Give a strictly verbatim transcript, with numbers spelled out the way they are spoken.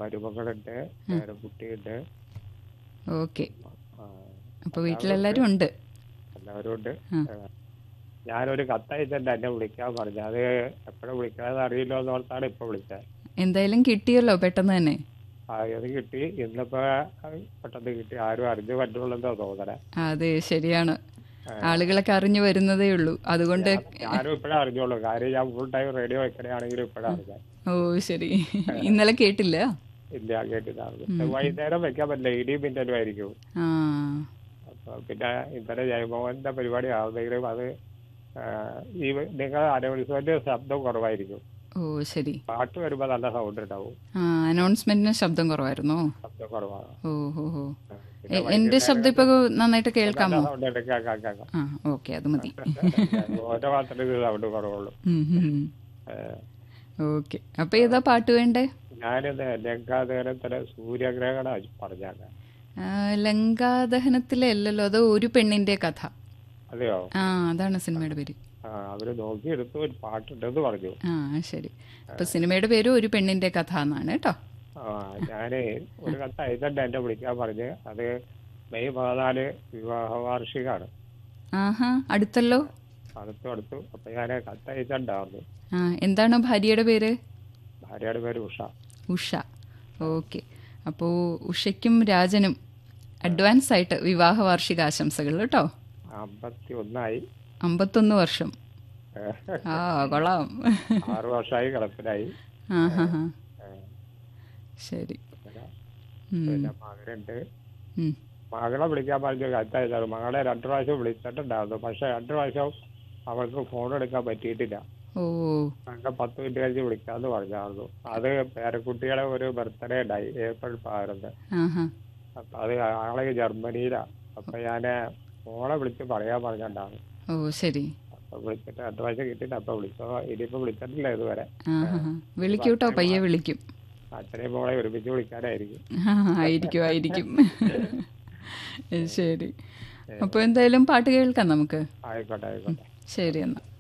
മരുമകളുണ്ട്, പേരക്കുട്ടിയുണ്ട്. Okay. ആ, അപ്പോൾ എല്ലാവരും ഉണ്ട്. വീട്ടിലെല്ലാവരും ഉണ്ട്. എല്ലാവരും ഉണ്ട്. ആ ആ, ഞാനൊരു കത്തയച്ചിട്ട് എന്നെ വിളിക്കാൻ പറഞ്ഞു. അത് എപ്പോഴും വിളിക്കാതെ അറിയില്ലോ എന്നോർത്താണ് ഇപ്പൊ വിളിച്ചത്. എന്തായാലും കിട്ടിയല്ലോ പെട്ടെന്ന് തന്നെ. ആ, ഇത് കിട്ടി. ഇന്നിപ്പോ പെട്ടെന്ന് കിട്ടി. ആരും അറിഞ്ഞു പറ്റുള്ളൂ തോന്നണേ. അതെ, ശരിയാണ്. ആളുകളൊക്കെ അറിഞ്ഞു വരുന്നതേ ഉള്ളൂ. അതുകൊണ്ട് ഞാൻ ഞാനും ഇപ്പഴേ അറിഞ്ഞോളൂ. കാര്യം ഞാൻ ഫുൾ ടൈം റേഡിയോ വെക്കണെയാണെങ്കിലും ഇപ്പഴാ അറിഞ്ഞത്. ഓ ശരി. ഇന്നലെ കേട്ടില്ല. ഇല്ല, കേട്ടിട്ടാണ്. ഉം, ഉം. വൈകുന്നേരം വെക്കാൻ പറ്റില്ല, ഇടിയും മിന്നലും ആയിരിക്കും. ആ അപ്പൊ പിന്നെ ഇന്നലെ ജയമോഹന്റെ പരിപാടി ആവുന്നെങ്കിലും അത് ആ, ഈ നിങ്ങൾ അനൗൺസ്മെന്റ് ശബ്ദം കുറവായിരിക്കും. ഓ ശരി. പാട്ട് വരുമ്പോ നല്ല സൗണ്ട് ഉണ്ടാവും. ആ അനൗൺസ്മെന്റിന് ശബ്ദം കുറവായിരുന്നോ? ശബ്ദം കുറവാണ്. ഓ ഹോ ഹോ. ആ, പിന്നെ എ- എന്റെ ശബ്ദം വൈകുന്നേരം ഇപ്പൊ നന്നായിട്ട് നല്ല കേൾക്കാമോ? സൗണ്ട് ഉണ്ട്. കേൾക്കാം, കേൾക്കാം. ആ ഓക്കെ, അത് മതി. ഓരോ മാത്രമേ സൗണ്ട് കുറവുള്ളൂ. ഓക്കെ. അപ്പൊ ഏതാ പാട്ട് വേണ്ടേ? ഞാനിത് ലങ്കാതേരത്തിലെ സൂര്യഗ്രഹണം പറഞ്ഞാണ്. ആ, ലങ്കാദഹനത്തിലെ അല്ലല്ലോ, അത് ഒരു പെണ്ണിന്റെ കഥ. അതെയോ? ആ അതാണ് സിനിമയുടെ പേര്. ആ, അവര് നോക്കിയെടുത്ത് ഒരു പാട്ടുണ്ടെന്ന് പറഞ്ഞു. ആ ശരി. അപ്പൊ സിനിമയുടെ പേര് ഒരു പെണ്ണിന്റെ കഥ എന്നാണ് കേട്ടോ. ആ, ഞാന് ഒരു കത്ത് അയച്ചിട്ട് എന്നെ വിളിക്കാൻ പറഞ്ഞ്. അത് മെയ് പതിനാല് വിവാഹ വാർഷികമാണ്. ആഹാ, അടുത്തല്ലോ. അടുത്തു അടുത്തു. അപ്പൊ ഞാൻ കത്ത് അയച്ചിട്ടുണ്ടായിരുന്നു. ആ എന്താണ് ഭാര്യയുടെ പേര്? ഭാര്യയുടെ പേര് ഉഷ. ഉഷ. ഓക്കെ. അപ്പോൾ ഉഷയ്ക്കും രാജനും അഡ്വാൻസ് ആയിട്ട് വിവാഹ വാർഷിക ആശംസകൾ കേട്ടോ. അമ്പത്തി ഒന്നായി. അമ്പത്തൊന്ന് വർഷം. ആ കൊള്ളാം. ആറു വർഷമായി കിടപ്പിലായി. ആ ഹാ ഹാ. ശരി. പിന്നെ ഉം, പിന്നെ മകനുണ്ട്. ഉം. മകളെ വിളിക്കാൻ പറഞ്ഞ കത്തയച്ചാണ്. മകളെ രണ്ടു പ്രാവശ്യം വിളിച്ചിട്ടുണ്ടായിരുന്നു. പക്ഷെ രണ്ടു പ്രാവശ്യം അവൾക്ക് ഫോൺ എടുക്കാൻ പറ്റിയിട്ടില്ല. ഓ അങ്ങനെ പത്ത് മിനിറ്റ് കഴിഞ്ഞ് വിളിക്കാന്ന് പറഞ്ഞായിരുന്നു. അത് പേരക്കുട്ടിയുടെ ഒരു ബർത്ത്ഡേ ഉണ്ടായി ഏപ്രിൽ പതിനൊന്ന്. ആഹാ. അപ്പൊ അത് ആളെ ജർമ്മനിയിലാ. അപ്പൊ ഞാന് മോളെ വിളിച്ച് പറയാൻ പറഞ്ഞിട്ടുണ്ടായിരുന്നു. ഓ ശരി. അപ്പൊ വിളിച്ചിട്ട് രണ്ടു പ്രാവശ്യം കിട്ടിയിട്ട് അപ്പൊ വിളിച്ചോ. ഇനിയിപ്പോ വിളിച്ചിട്ടില്ല ഇതുവരെ. ആഹാ. വിളിക്കൂ കേട്ടോ, പയ്യെ വിളിക്കും. അച്ഛനെയും മോളെ ഒരുമിച്ച് വിളിക്കാനായിരിക്കും. ആ, ആയിരിക്കും ആയിരിക്കും. ശരി. അപ്പോൾ എന്തായാലും പാട്ട് കേൾക്കാം നമുക്ക്. ആയിക്കോട്ടെ, ആയിക്കോട്ടെ. ശരി എന്നാൽ.